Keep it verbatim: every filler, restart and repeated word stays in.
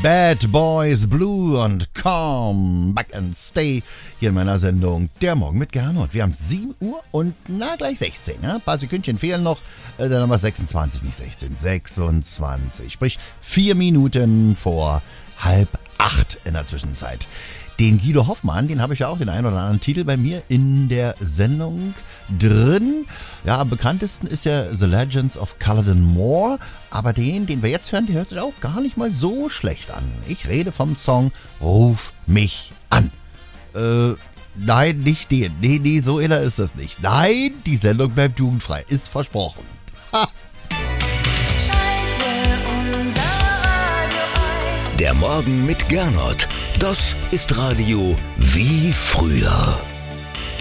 Bad Boys Blue und Come Back and Stay hier in meiner Sendung Der Morgen mit Gernot. Wir haben sieben Uhr und na gleich sechzehn. Ja? Ein paar Sekündchen fehlen noch. Äh, dann haben wir sechsundzwanzig, nicht sechzehn, sechsundzwanzig. Sprich vier Minuten vor halb acht in der Zwischenzeit. Den Guido Hoffmann, den habe ich ja auch den einen oder anderen Titel bei mir in der Sendung drin. Ja, am bekanntesten ist ja The Legends of Culloden Moor. Aber den, den wir jetzt hören, der hört sich auch gar nicht mal so schlecht an. Ich rede vom Song Ruf mich an. Äh, nein, nicht den. Nee, nee, so iller ist das nicht. Nein, die Sendung bleibt jugendfrei. Ist versprochen. Ha! Der Morgen mit Gernot. Das ist Radio wie früher.